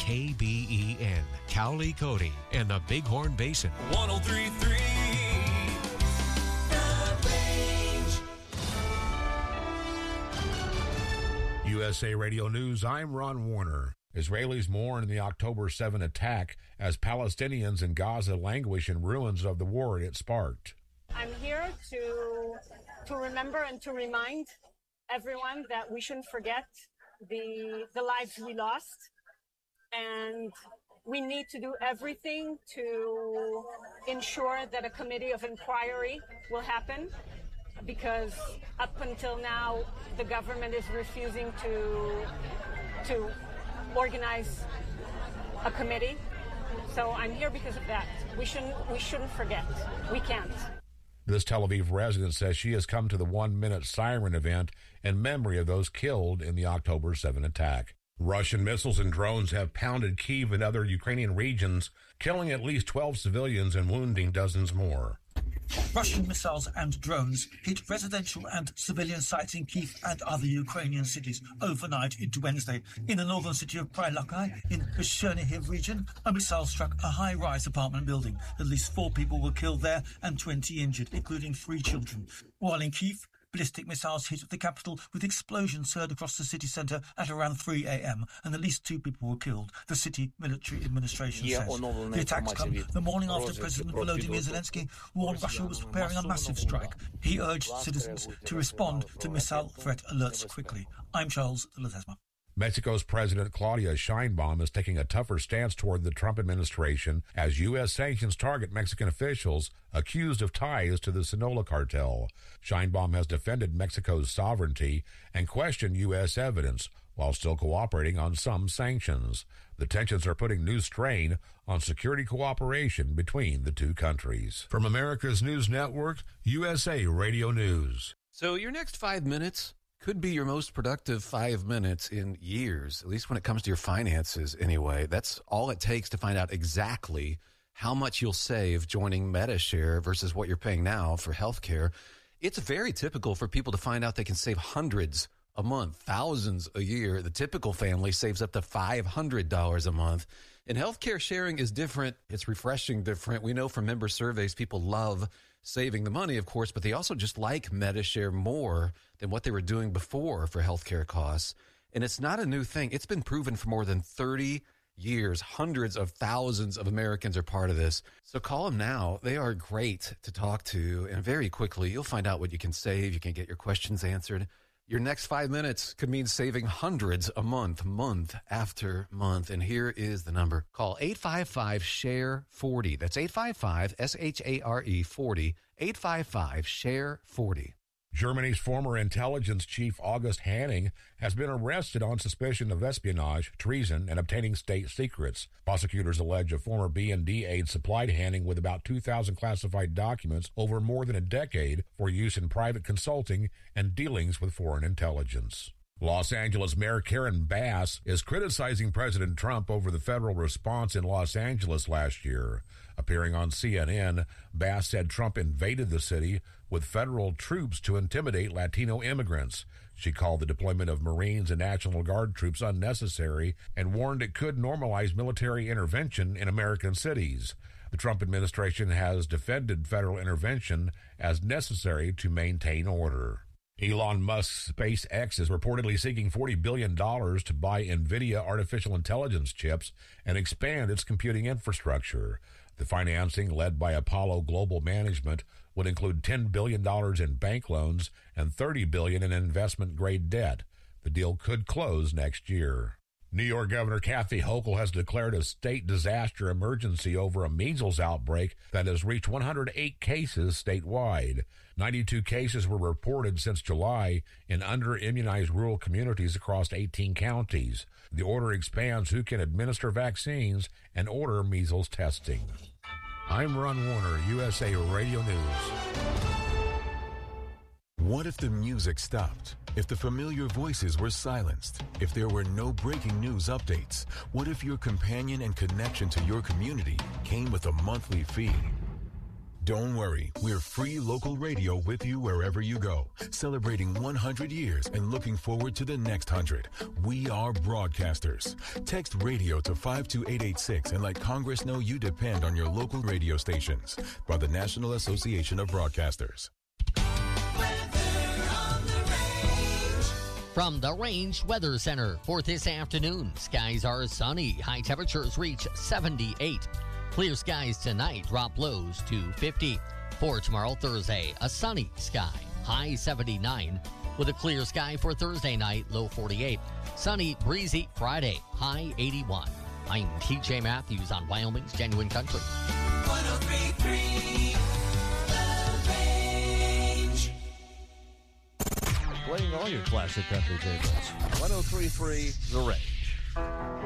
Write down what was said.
KBEN, Cowley, Cody, and the Bighorn Basin. 103.3 The Range. USA Radio News, I'm Ron Warner. Israelis mourn the October 7 attack as Palestinians in Gaza languish in ruins of the war it sparked. I'm here to remember and to remind everyone that we shouldn't forget the lives we lost. And we need to do everything to ensure that a committee of inquiry will happen, because up until now, the government is refusing to organize a committee. So I'm here because of that. We shouldn't forget. We can't. This Tel Aviv resident says she has come to the 1-minute siren event in memory of those killed in the October 7 attack. Russian missiles and drones have pounded Kyiv and other Ukrainian regions, killing at least 12 civilians and wounding dozens more. Russian missiles and drones hit residential and civilian sites in Kyiv and other Ukrainian cities overnight into Wednesday. In the northern city of Prylakai, in the Chernihiv region, a missile struck a high-rise apartment building. At least 4 people were killed there and 20 injured, including 3 children. While in Kyiv, ballistic missiles hit the capital with explosions heard across the city centre at around 3 a.m. and at least 2 people were killed, the city military administration says. The attacks come the morning after President Volodymyr Zelensky warned Russia was preparing a massive strike. He urged citizens to respond to missile threat alerts quickly. I'm Charles Ledesma. Mexico's President Claudia Sheinbaum is taking a tougher stance toward the Trump administration as U.S. sanctions target Mexican officials accused of ties to the Sinaloa cartel. Sheinbaum has defended Mexico's sovereignty and questioned U.S. evidence while still cooperating on some sanctions. The tensions are putting new strain on security cooperation between the two countries. From America's News Network, USA Radio News. So your next 5 minutes could be your most productive 5 minutes in years, at least when it comes to your finances anyway. That's all it takes to find out exactly how much you'll save joining Medi-Share versus what you're paying now for healthcare. It's very typical for people to find out they can save hundreds a month, thousands a year. The typical family saves up to $500 a month. And healthcare sharing is different. It's refreshing different. We know from member surveys, people love saving the money, of course, but they also just like Medi-Share more than what they were doing before for healthcare costs. And it's not a new thing. It's been proven for more than 30 years. Hundreds of thousands of Americans are part of this. So call them now. They are great to talk to. And very quickly, you'll find out what you can save. You can get your questions answered. Your next 5 minutes could mean saving hundreds a month, month after month. And here is the number. Call 855-SHARE-40. That's 855-SHARE 40. 855-SHARE-40. Germany's former intelligence chief August Hanning has been arrested on suspicion of espionage, treason, and obtaining state secrets. Prosecutors allege a former BND aide supplied Hanning with about 2,000 classified documents over more than a decade for use in private consulting and dealings with foreign intelligence. Los Angeles Mayor Karen Bass is criticizing President Trump over the federal response in Los Angeles last year. Appearing on CNN, Bass said Trump invaded the city with federal troops to intimidate Latino immigrants. She called the deployment of Marines and National Guard troops unnecessary and warned it could normalize military intervention in American cities. The Trump administration has defended federal intervention as necessary to maintain order. Elon Musk's SpaceX is reportedly seeking $40 billion to buy NVIDIA artificial intelligence chips and expand its computing infrastructure. The financing, led by Apollo Global Management, would include $10 billion in bank loans and $30 billion in investment-grade debt. The deal could close next year. New York Governor Kathy Hochul has declared a state disaster emergency over a measles outbreak that has reached 108 cases statewide. 92 cases were reported since July in under-immunized rural communities across 18 counties. The order expands who can administer vaccines and order measles testing. I'm Ron Warner, USA Radio News. What if the music stopped? If the familiar voices were silenced? If there were no breaking news updates? What if your companion and connection to your community came with a monthly fee? Don't worry, we're free local radio with you wherever you go, celebrating 100 years and looking forward to the next 100. We are broadcasters. Text radio to 52886 and let Congress know you depend on your local radio stations. By the National Association of Broadcasters. From the Range Weather Center for this afternoon, skies are sunny. High temperatures reach 78. Clear skies tonight drop lows to 50. For tomorrow, Thursday, a sunny sky, high 79. With a clear sky for Thursday night, low 48. Sunny, breezy Friday, high 81. I'm TJ Matthews on Wyoming's Genuine Country. 103.3 The Range. Playing all your classic country favorites. 103.3 The Range.